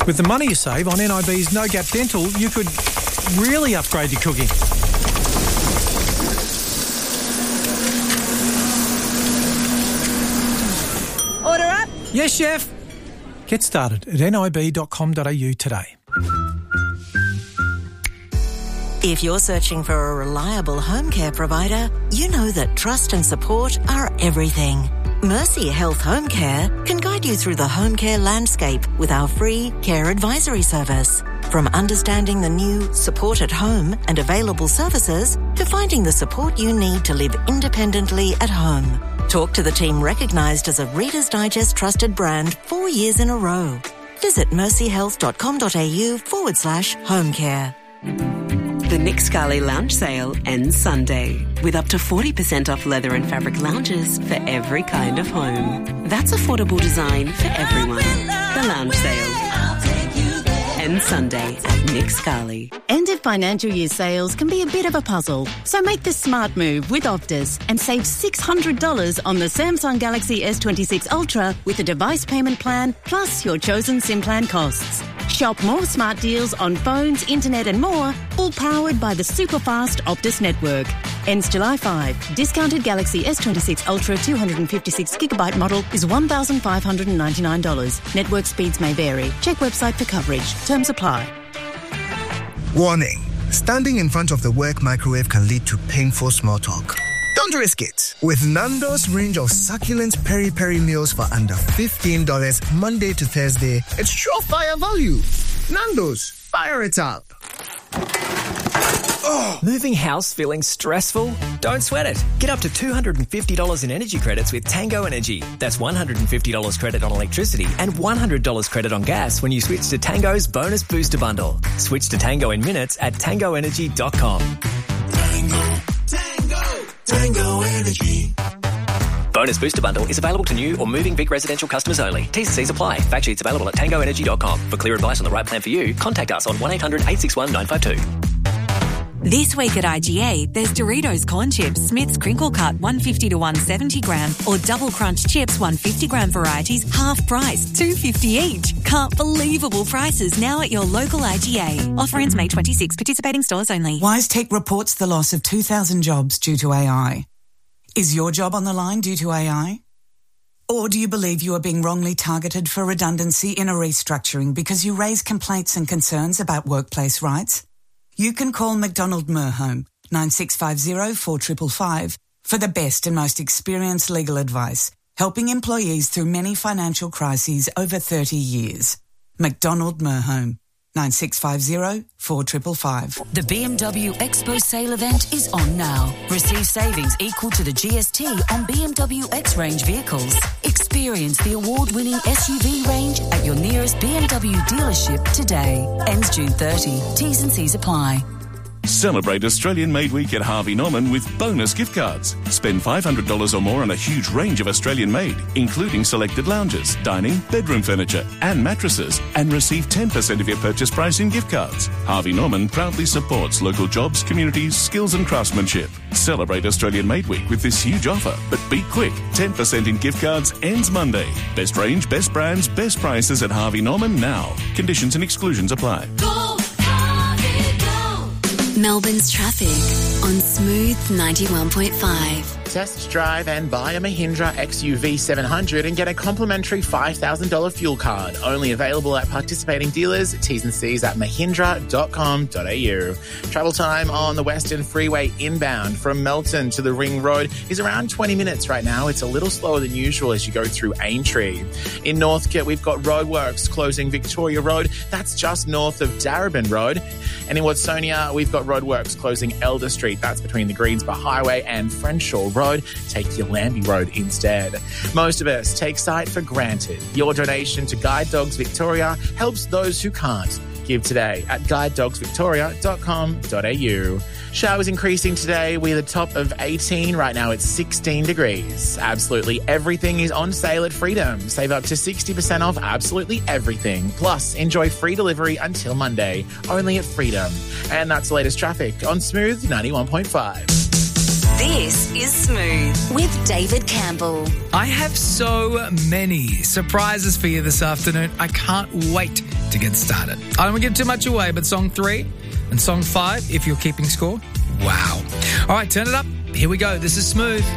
With the money you save on NIB's No Gap Dental, you could really upgrade your cooking. Order up? Yes, chef. Get started at nib.com.au today. If you're searching for a reliable home care provider, you know that trust and support are everything. Mercy Health Home Care can guide you through the home care landscape with our free care advisory service. From understanding the new support at home and available services to finding the support you need to live independently at home. Talk to the team recognised as a Reader's Digest trusted brand 4 years in a row. Visit mercyhealth.com.au/home care. The Nick Scali Lounge Sale ends Sunday with up to 40% off leather and fabric lounges for every kind of home. That's affordable design for everyone. The Lounge Sale ends Sunday at Nick Scali. End of financial year sales can be a bit of a puzzle, so make the smart move with Optus and save $600 on the Samsung Galaxy S26 Ultra with a device payment plan plus your chosen SIM plan costs. Shop more smart deals on phones, internet and more, all powered by the super-fast Optus network. Ends July 5. Discounted Galaxy S26 Ultra 256GB model is $1,599. Network speeds may vary. Check website for coverage. Terms apply. Warning. Standing in front of the work microwave can lead to painful small talk. Don't risk it. With Nando's range of succulent peri-peri meals for under $15 Monday to Thursday, it's surefire value. Nando's, fire it up. Moving house feeling stressful? Don't sweat it. Get up to $250 in energy credits with Tango Energy. That's $150 credit on electricity and $100 credit on gas when you switch to Tango's Bonus Booster Bundle. Switch to Tango in minutes at tangoenergy.com. Tango Energy. Bonus Booster Bundle is available to new or moving Vic residential customers only. T's and C's apply. Fact sheets available at tangoenergy.com. For clear advice on the right plan for you, contact us on 1-800-861-952. This week at IGA, there's Doritos Corn Chips, Smith's Crinkle Cut 150 to 170 gram, or Double Crunch Chips 150 gram varieties, half price, $2.50 each. Can't believable prices now at your local IGA. Offer ends May 26, participating stores only. WiseTech reports the loss of 2,000 jobs due to AI. Is your job on the line due to AI? Or do you believe you are being wrongly targeted for redundancy in a restructuring because you raise complaints and concerns about workplace rights? You can call McDonald Merhome 9650 4555 for the best and most experienced legal advice, helping employees through many financial crises over 30 years. McDonald Merhome 9650 4555. The BMW Expo sale event is on now. Receive savings equal to the GST on BMW X range vehicles. Experience the award-winning SUV range at your nearest BMW dealership today. Ends June 30. T's and C's apply. Celebrate Australian Made Week at Harvey Norman with bonus gift cards. Spend $500 or more on a huge range of Australian made, including selected lounges, dining, bedroom furniture and mattresses, and receive 10% of your purchase price in gift cards. Harvey Norman proudly supports local jobs, communities, skills and craftsmanship. Celebrate Australian Made Week with this huge offer, but be quick. 10% in gift cards ends Monday. Best range, best brands, best prices at Harvey Norman now. Conditions and exclusions apply. Melbourne's traffic on Smooth 91.5. Test drive and buy a Mahindra XUV 700 and get a complimentary $5,000 fuel card. Only available at participating dealers. T's and C's at mahindra.com.au. Travel time on the Western Freeway inbound from Melton to the Ring Road is around 20 minutes right now. It's a little slower than usual as you go through Aintree. In Northcote, we've got roadworks closing Victoria Road. That's just north of Darebin Road. And in Watsonia, we've got roadworks closing Elder Street. That's between the Greensborough Highway and Frenshaw Road. Take your Lambie Road instead. Most of us take sight for granted. Your donation to Guide Dogs Victoria helps those who can't. Give today at guidedogsvictoria.com.au. Showers increasing today with a top of 18. Right now it's 16 degrees. Absolutely everything is on sale at Freedom. Save up to 60% off absolutely everything. Plus, enjoy free delivery until Monday. Only at Freedom. And that's the latest traffic on Smooth 91.5. This is Smooth with David Campbell. I have so many surprises for you this afternoon. I can't wait to get started. I don't want to give too much away, but song 3 and song 5, if you're keeping score, wow. All right, turn it up. Here we go. This is Smooth.